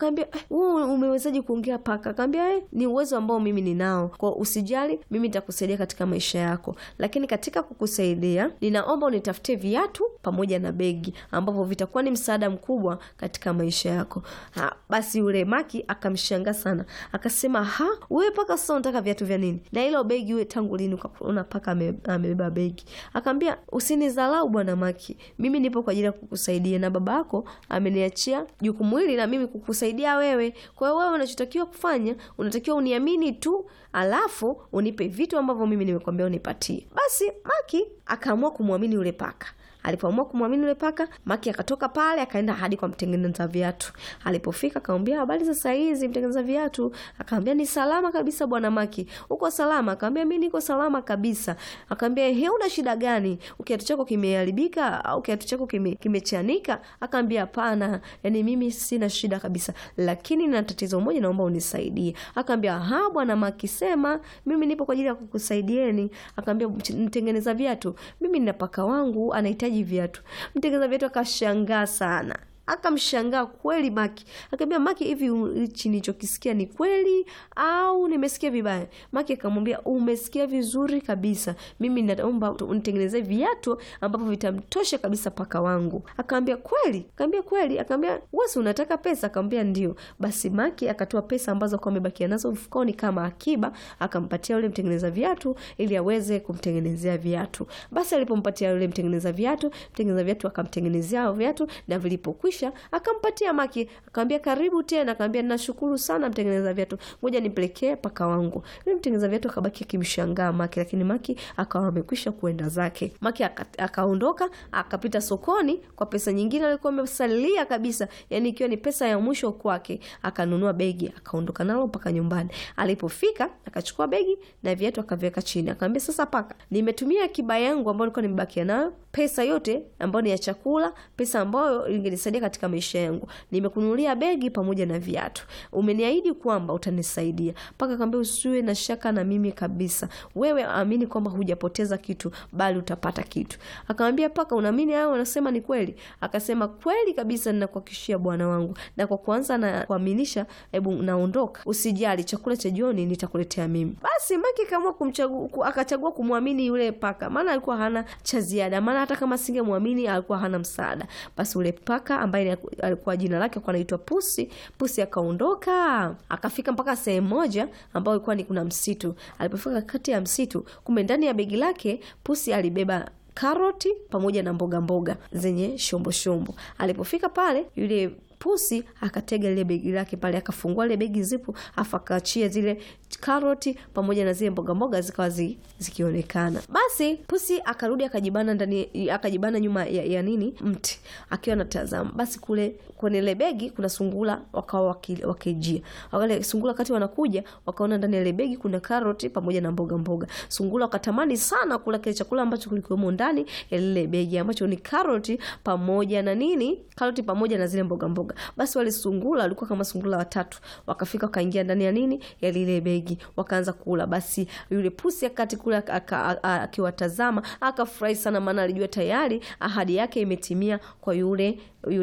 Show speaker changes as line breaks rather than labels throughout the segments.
Akamwambia wewe umewezaje kuongea paka? Akamwambia ni uwezo ambao mimi ninao, kwa usijali, mimi nitakusaidia katika maisha yako, lakini katika kukusaidia ninaomba unitafutie viatu pamoja na begi ambavyo vitakuwa ni msaada mkubwa katika maisha yako. Basi yule Maki akamshangaa sana, akasema wewe paka sasa unataka viatu vya nini? Na hilo begi wewe tangu lini ukaona paka amebeba begi? Akamwambia usinidharau bwana Maki, mimi nipo kwa ajili ya kukusaidia na baba yako ameniachia jukumu hili na mimi kukusaidia wewe. Kwa hiyo wewe unachotakiwa kufanya, unatakiwa uniamini tu, alafu unipe vitu ambavyo mimi nimekwambia unipatie. Basi Maki akaamua kumwamini yule paka. Alipoamua kumwamini yule paka, Maki akatoka pale akaenda hadi kwa mtengeneza viatu. Alipofika akamwambia habari za saa hizi mtengeneza viatu? Akamwambia ni salama kabisa bwana Maki. Uko salama? Akamwambia mimi niko salama kabisa. Akamwambia una shida gani? Kiatu chako kimeharibika au kiatu chako kimechanika? Akamwambia hapana, yani mimi sina shida kabisa, lakini nina tatizo moja, naomba unisaidie. Akamwambia bwana Maki, sema, mimi nipo kwa ajili ya kukusaidieni. Akamwambia mtengeneza viatu, mimi nina paka wangu anahitaji viatu. Mtengeneza viatu akashangaa sana, akamshangaa kweli Maki. Akamwambia Maki, hivi hichi nilichokisikia ni kweli au nimesikia vibaya? Maki akamwambia umesikia vizuri kabisa, mimi naomba unitengenezee viatu ambavyo vitamtosha kabisa paka wangu. Akamwambia kweli? Akamwambia kweli. Akamwambia wewe unataka pesa? Akamwambia ndio. Basi Maki akatoa pesa ambazo kwa amebakia nazo mfukoni kama akiba, akampatia yule mtengeneza viatu ili aweze kumtengenezea viatu. Basi alipompatia yule mtengeneza viatu akamtengenezea viatu, na vilipokwisha akampatia Maki. Akamwambia karibu tena. Akamwambia ninashukuru sana mtengeneza viatu, ngoja nipelekee paka wangu. Yule mtengeneza viatu akabaki akimshangaa Maki, lakini Maki akawa amekwisha kuenda zake. Maki akaondoka akapita sokoni kwa pesa nyingine alikuwa amesalia kabisa, yani ikiwa ni pesa ya mwisho kwake. Akanunua begi akaondoka nalo mpaka nyumbani. Alipofika akachukua begi na viatu akaviweka chini. Akamwambia sasa paka, nimetumia akiba yangu ambayo nilikuwa nimebakia nayo, pesa yote ambayo ni ya chakula, pesa ambayo ingenisaidia katika maisha yangu, nimekununulia begi pamoja na viatu. Umeniahidi kwamba utanisaidia. Paka akamwambia usiwe na shaka na mimi kabisa, wewe amini kwamba hujapoteza kitu bali utapata kitu. Akamwambia paka, unaamini hao wanasema ni kweli? Akasema kweli kabisa, ninakuhakikishia bwana wangu, na kwa kwanza na kuaminisha, hebu naondoka, usijali, chakula cha jioni nitakuletea mimi. Basi Maki akaamua akachagua kumwamini yule paka, maana alikuwa hana cha ziada, maana hata kama singemwamini alikuwa hana msaada. Basi yule paka ambaye alikuwa jina lake kwa anaitwa Pusi akaondoka akafika mpaka sehemu moja ambayo ilikuwa ni kuna msitu. Alipofika kati ya msitu, kumbe ndani ya begi lake Pusi alibeba karoti pamoja na mboga zenye shombo. Alipofika pale, yule Pusi akatega ile begi lake pale, akafungua ile begi zipu, afakaachia zile karoti pamoja na zile mboga zikawa zikionekana. Basi Pusi akarudi akajibana nyuma ya mti akiwa anatazama. Basi kule kwenye ile begi kuna sungura wakawa wakijia. Wale sungura wakati wanakuja wakaona ndani ya ile begi kuna karoti pamoja na mboga. Sungura wakatamani sana kula kile chakula ambacho kilikuwa ndani ya ile begi ambacho ni karoti pamoja na karoti pamoja na zile mboga. Basi wale sungura walikuwa kama sungura watatu, wakafika wakaingia ndani ya ile begi wakaanza kula. Basi yule Pusi akati kula akiwatazama akafurahi sana, maana alijua tayari ahadi yake imetimia kwa yule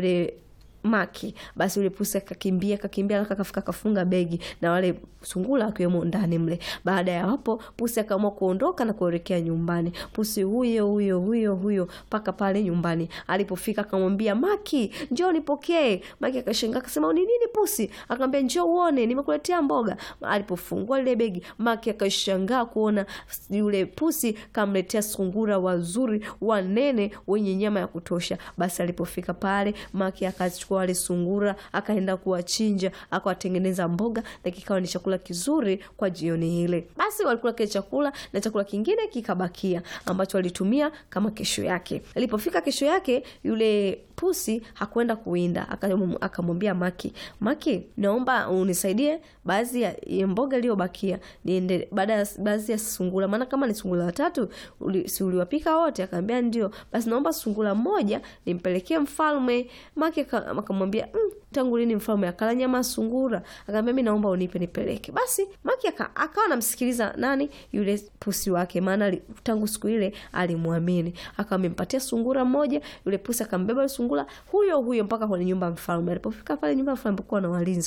Maki. Basi yule Pusi akakimbia akafika akafunga begi na wale sungura akiwemo ndani mle. Baada ya hapo Pusi akaamua kuondoka na kuelekea nyumbani. Pusi huyo paka pale nyumbani. Alipofika akamwambia Maki, njoo nipokee. Maki akashangaa akasema ni nini Pusi? Akamwambia njoo uone nimekuletea mboga. Alipofungua ile begi, Maki akashangaa kuona yule Pusi kamletea sungura wazuri wanene wenye nyama ya kutosha. Basi alipofika pale, Maki akachukua wale sungura akaenda kuwachinja, akawatengeneza mboga na kikawa ni chakula kizuri kwa jioni ile. Basi walikula kile chakula na chakula kingine kikabakia ambacho walitumia kama kesho yake. Ilipofika kesho yake, yule Pusi hakwenda kuwinda, akamwambia Maki, naomba unisaidie baadhi ya mboga iliyobakia niende baadhi ya sungura, maana kama ni sungura watatu si uliwapika wote? Akamwambia ndio. Basi naomba sungura mmoja nimpelekee mfalme. Maki akamwambia tangu lini mfalme akala nyama sungura? Akamwambia mimi naomba unipe nipeleke. Basi Maki akawa anamsikiliza yule Pusi wake, maana tangu siku ile alimwamini. Akampatia sungura mmoja, yule Pusi akambeba sungura huyo mpaka kwenye nyumba ya mfalme. Alipofika pale nyumba ya mfalme kulikuwa na walinzi.